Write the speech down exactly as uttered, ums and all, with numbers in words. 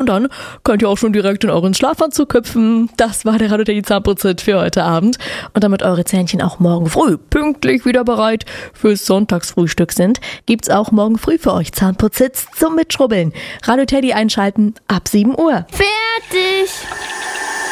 dann könnt ihr auch schon direkt in euren Schlafanzug hüpfen. Das war der Radio Teddy Zahnputz-Tipp für heute Abend. Und damit eure Zähnchen auch morgen früh pünktlich wieder bereit fürs Sonntagsfrühstück sind, gibt's auch morgen früh für euch Zahnputz-Tipps zum Mitschrubbeln. Radio Teddy einschalten ab sieben Uhr. Fertig!